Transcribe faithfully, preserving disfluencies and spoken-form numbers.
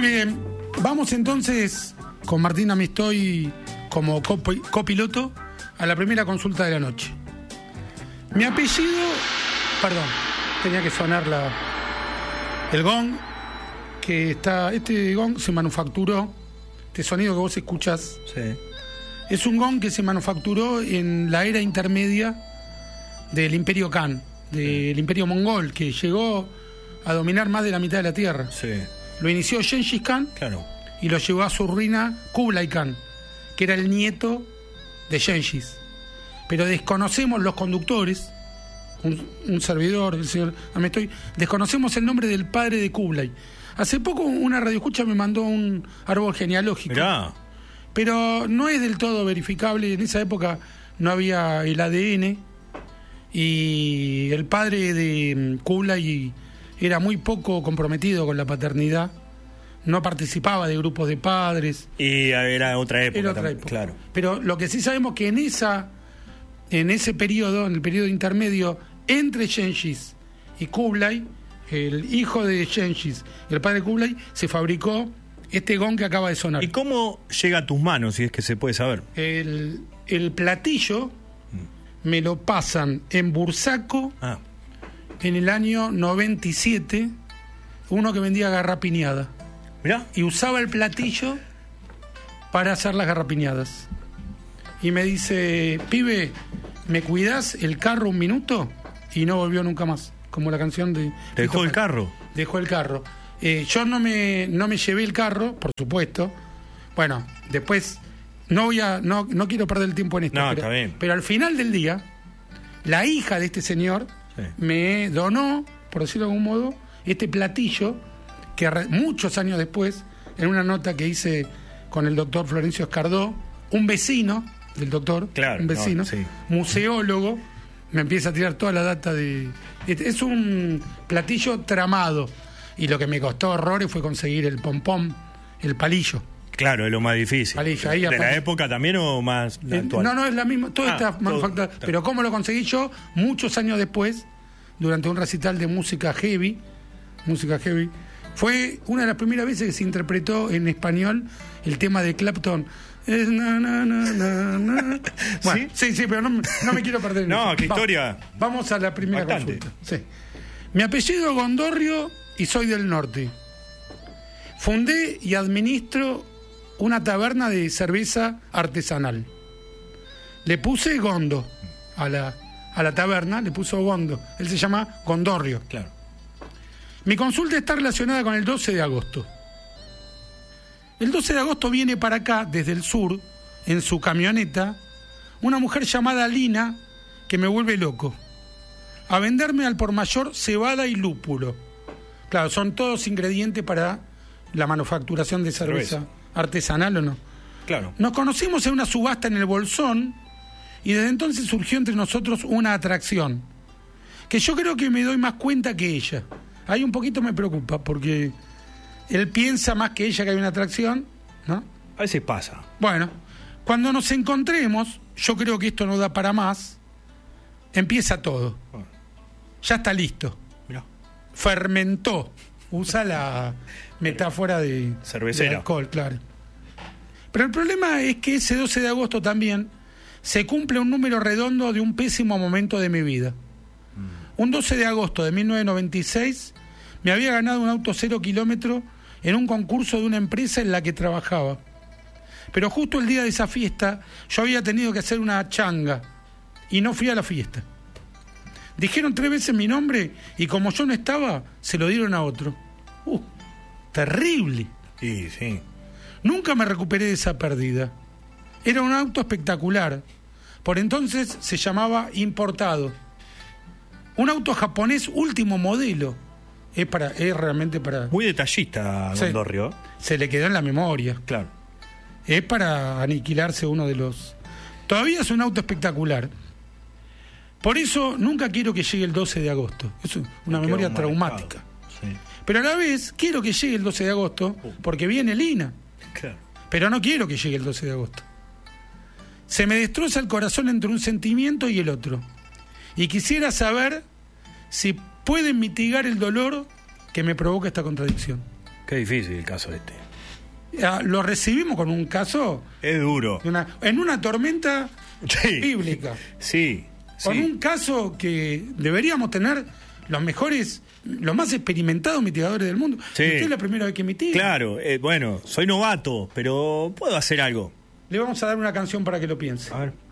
bien, vamos entonces con Martín Amistoy como copi- copiloto a la primera consulta de la noche. Mi apellido, perdón, tenía que sonar la, el gong, que está, este gong se manufacturó, este sonido que vos escuchás, Sí. es un gong que se manufacturó en la era intermedia del Imperio Khan, del Imperio Mongol, que llegó a dominar más de la mitad de la tierra. Sí. Lo inició Genghis Khan, Claro. y lo llevó a su ruina Kublai Khan, que era el nieto de Genghis. Pero desconocemos los conductores, un, un servidor, el señor Amestoy, desconocemos el nombre del padre de Kublai. Hace poco una radioescucha me mandó un árbol genealógico. Mirá. Pero no es del todo verificable. En esa época no había el A D N y el padre de Kublai era muy poco comprometido con la paternidad. No participaba de grupos de padres. Y era otra época. Era otra también, época. Claro. Pero lo que sí sabemos que en esa, en ese periodo, en el periodo intermedio entre Genghis y Kublai, el hijo de Genghis y el padre de Kublai, se fabricó este gong que acaba de sonar. ¿Y cómo llega a tus manos, si es que se puede saber? El, el platillo me lo pasan en Bursaco Ah, en el año noventa y siete, uno que vendía garrapiñada. mirá. Y usaba el platillo para hacer las garrapiñadas. Y me dice, pibe, ¿me cuidás el carro un minuto? Y no volvió nunca más, como la canción de... ¿Te dejó el carro? Dejó el carro. Eh, yo no me, no me llevé el carro, por supuesto. Bueno, después no voy a, no, no quiero perder el tiempo en esto. No, pero, está bien. pero al final del día, la hija de este señor Sí. me donó, por decirlo de algún modo, este platillo que re- muchos años después, en una nota que hice con el doctor Florencio Escardó, un vecino del doctor, Claro, un vecino, no, sí. museólogo, me empieza a tirar toda la data de... Es un platillo tramado, y lo que me costó horrores fue conseguir el pompón, el palillo. Claro, es lo más difícil. Palillo, ahí ¿De aparte- la época también o más la Eh, actual? No, no, es la misma, todo Ah, está todo, manufacturado. está. Pero ¿cómo lo conseguí yo? Muchos años después, durante un recital de música heavy, música heavy, fue una de las primeras veces que se interpretó en español el tema de Clapton. Es na, na, na, na, na. Bueno, sí, sí, pero no, me- no me quiero perder en No, eso. qué Va- historia. Vamos a la primera Bastante. consulta. Sí. Mi apellido es Gondorrio y soy del norte. Fundé y administro una taberna de cerveza artesanal. Le puse Gondo a la, a la taberna, le puso Gondo. Él se llama Gondorrio. Claro. Mi consulta está relacionada con el doce de agosto. El doce de agosto viene para acá, desde el sur, en su camioneta, una mujer llamada Lina, que me vuelve loco, a venderme al por mayor cebada y lúpulo. Claro, son todos ingredientes para la manufacturación de cerveza, Cerveza. artesanal o no. Claro. Nos conocimos en una subasta en el Bolsón y desde entonces surgió entre nosotros una atracción, que yo creo que me doy más cuenta que ella. Ahí un poquito me preocupa porque él piensa más que ella que hay una atracción, ¿no? A veces pasa. Bueno, cuando nos encontremos, yo creo que esto no da para más, empieza todo. Bueno, Ya está listo. mirá. Fermentó. Usa la metáfora de Cervecera. de alcohol, claro. Pero el problema es que ese doce de agosto también se cumple un número redondo de un pésimo momento de mi vida. Un doce de agosto de mil novecientos noventa y seis me había ganado un auto cero kilómetro en un concurso de una empresa en la que trabajaba. Pero justo el día de esa fiesta yo había tenido que hacer una changa y no fui a la fiesta. Dijeron tres veces mi nombre y como yo no estaba, se lo dieron a otro. Uh, terrible. Sí, sí. Nunca me recuperé de esa pérdida. Era un auto espectacular. Por entonces se llamaba importado. Un auto japonés último modelo. Es para, es realmente para... Muy detallista, Sí. Gondorrio. Se le quedó en la memoria. Claro. Es para aniquilarse uno de los... Todavía es un auto espectacular. Por eso nunca quiero que llegue el doce de agosto. Es una Me memoria quedó traumática. marcado. Sí. Pero a la vez quiero que llegue el doce de agosto porque viene Lina. Claro. Pero no quiero que llegue el doce de agosto. Se me destroza el corazón entre un sentimiento y el otro. Y quisiera saber si pueden mitigar el dolor que me provoca esta contradicción. Qué difícil el caso este. Ah, lo recibimos con un caso Es duro. de una- en una tormenta Sí. bíblica, Sí. con sí. un caso que deberíamos tener los mejores, los más experimentados mitigadores del mundo. Sí. Y usted es la primera vez que mitiga. Claro, eh, bueno, soy novato, pero puedo hacer algo. Le vamos a dar una canción para que lo piense. A ver.